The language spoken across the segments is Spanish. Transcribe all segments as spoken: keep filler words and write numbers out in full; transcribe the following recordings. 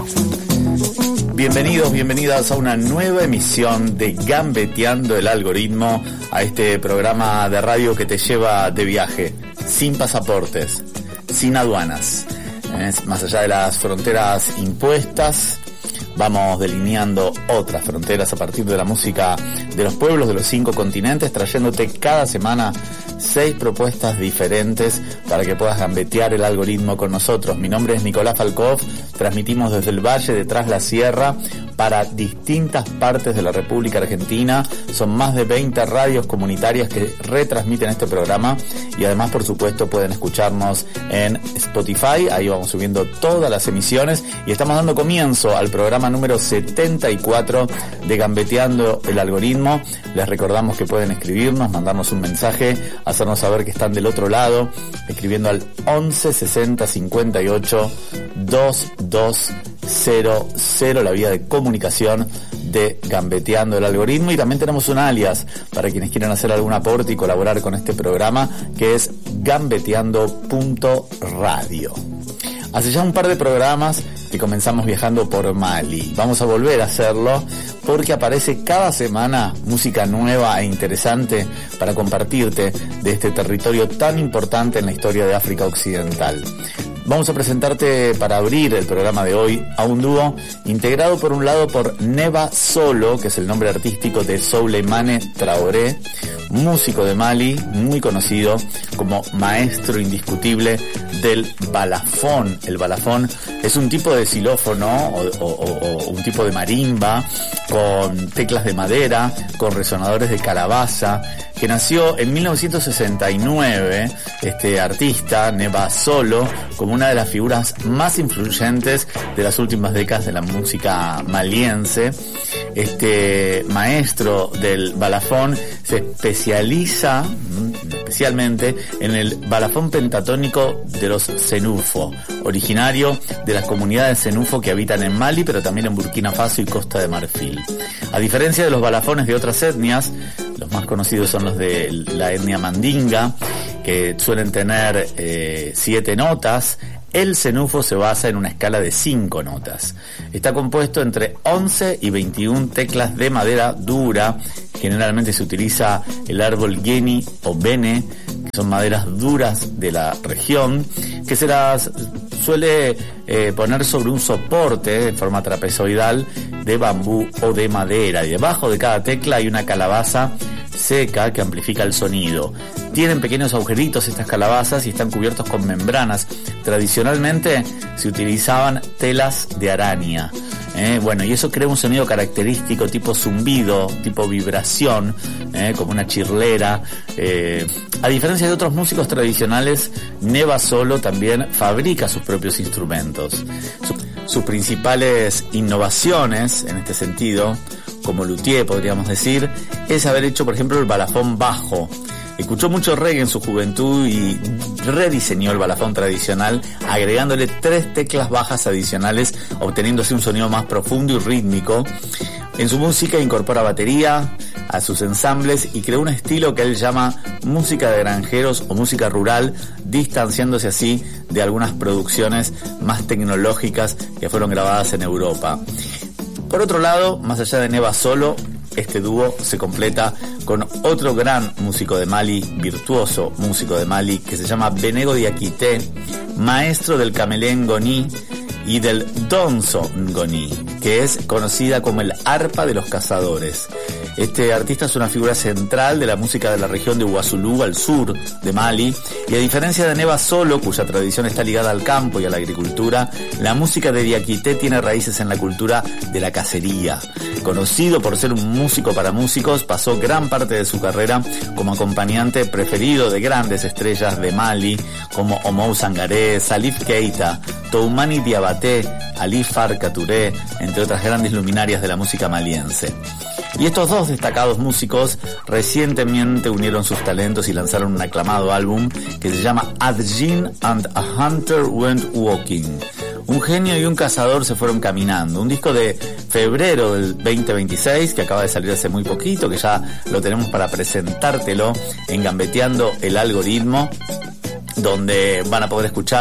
Bienvenidos, bienvenidas a una nueva emisión de Gambeteando el Algoritmo, a este programa de radio que te lleva de viaje, sin pasaportes, sin aduanas, ¿eh? Más allá de las fronteras impuestas, vamos delineando otras fronteras a partir de la música de los pueblos de los cinco continentes, trayéndote cada semana seis propuestas diferentes para que puedas gambetear el algoritmo con nosotros. Mi nombre es Nicolás Falkov, transmitimos desde el Valle de Tras la Sierra para distintas partes de la República Argentina. Son más de veinte radios comunitarias que retransmiten este programa y además, por supuesto, pueden escucharnos en Spotify. Ahí vamos subiendo todas las emisiones y estamos dando comienzo al programa número setenta y cuatro de Gambeteando el Algoritmo. Les recordamos que pueden escribirnos, mandarnos un mensaje, hacernos saber que están del otro lado, escribiendo al once sesenta cincuenta y ocho veintidós cero cero, la vía de comunicación de Gambeteando el Algoritmo. Y también tenemos un alias para quienes quieran hacer algún aporte y colaborar con este programa, que es gambeteando punto radio. Hace ya un par de programas que comenzamos viajando por Mali. Vamos a volver a hacerlo porque aparece cada semana música nueva e interesante para compartirte de este territorio tan importante en la historia de África Occidental. Vamos a presentarte para abrir el programa de hoy a un dúo integrado por un lado por Neba Solo, que es el nombre artístico de Souleymane Traoré, músico de Mali, muy conocido como maestro indiscutible del balafón. El balafón es un tipo de xilófono o, o, o, o un tipo de marimba con teclas de madera, con resonadores de calabaza, que nació en mil novecientos sesenta y nueve, este artista, Neba Solo, como una de las figuras más influyentes de las últimas décadas de la música maliense. Este maestro del balafón se especializa especialmente en el balafón pentatónico de los Senufo, originario de las comunidades Senufo que habitan en Mali, pero también en Burkina Faso y Costa de Marfil. A diferencia de los balafones de otras etnias, los más conocidos son los de la etnia mandinga, que suelen tener eh, siete notas. El senufo se basa en una escala de cinco notas. Está compuesto entre once y veintiuna teclas de madera dura. Generalmente se utiliza el árbol gueni o bene, que son maderas duras de la región, que se las suele eh, poner sobre un soporte en forma trapezoidal de bambú o de madera. Y debajo de cada tecla hay una calabaza seca que amplifica el sonido. Tienen pequeños agujeritos estas calabazas y están cubiertos con membranas. Tradicionalmente se utilizaban telas de araña. Eh, bueno, y eso crea un sonido característico tipo zumbido, tipo vibración, eh, como una chirlera. Eh, a diferencia de otros músicos tradicionales, Neba Solo también fabrica sus propios instrumentos. Su, sus principales innovaciones en este sentido, como luthier podríamos decir, es haber hecho, por ejemplo, el balafón bajo. Escuchó mucho reggae en su juventud y rediseñó el balafón tradicional, agregándole tres teclas bajas adicionales, obteniéndose un sonido más profundo y rítmico. En su música incorpora batería a sus ensambles y creó un estilo que él llama música de granjeros o música rural, distanciándose así de algunas producciones más tecnológicas que fueron grabadas en Europa. Por otro lado, más allá de Neba Solo, este dúo se completa con otro gran músico de Mali, virtuoso músico de Mali, que se llama Benego Diakité, maestro del camelé ngoni y del donzo ngoni, que es conocida como el arpa de los cazadores. Este artista es una figura central de la música de la región de Ouazzulu, al sur de Mali, y a diferencia de Neba Solo, cuya tradición está ligada al campo y a la agricultura, la música de Diakité tiene raíces en la cultura de la cacería. Conocido por ser un músico para músicos, pasó gran parte de su carrera como acompañante preferido de grandes estrellas de Mali, como Oumou Sangaré, Salif Keita, Toumani Diabaté, Ali Farka Touré, entre otras grandes luminarias de la música maliense. Y estos dos destacados músicos recientemente unieron sus talentos y lanzaron un aclamado álbum que se llama Adjin and a Hunter Went Walking. Un genio y un cazador se fueron caminando. Un disco de febrero del veinte veintiséis que acaba de salir hace muy poquito, que ya lo tenemos para presentártelo en Gambeteando el Algoritmo, donde van a poder escuchar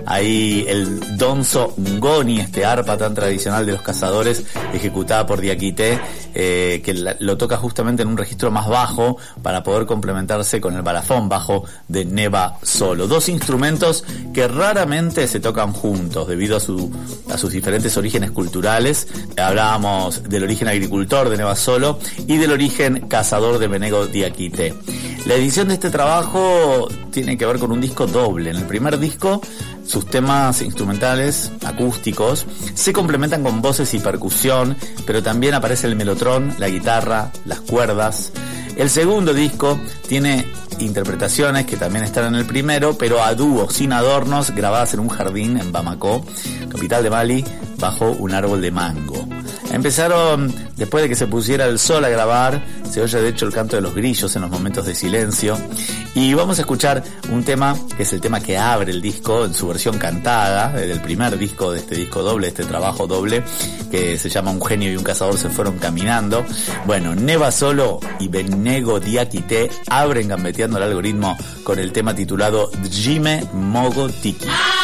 ahí el donzo ngoni, este arpa tan tradicional de los cazadores, ejecutada por Diakité, eh, que la, lo toca justamente en un registro más bajo para poder complementarse con el balafón bajo de Neva Solo. Dos instrumentos que raramente se tocan juntos debido a, su, a sus diferentes orígenes culturales. Hablábamos del origen agricultor de Neva Solo y del origen cazador de Menego Diakité. La edición de este trabajo tiene que ver con un disco doble. En el primer disco, sus temas instrumentales, acústicos, se complementan con voces y percusión, pero también aparece el melotrón, la guitarra, las cuerdas. El segundo disco tiene interpretaciones que también están en el primero, pero a dúo, sin adornos, grabadas en un jardín en Bamako, capital de Mali, bajo un árbol de mango. Empezaron después de que se pusiera el sol a grabar. Se oye de hecho el canto de los grillos en los momentos de silencio. Y vamos a escuchar un tema que es el tema que abre el disco en su versión cantada, del primer disco de este disco doble, este trabajo doble, que se llama Un genio y un cazador se fueron caminando. Bueno, Neva Solo y Menego Diakité abren Gambeteando el Algoritmo con el tema titulado Djime Mogo Tiki.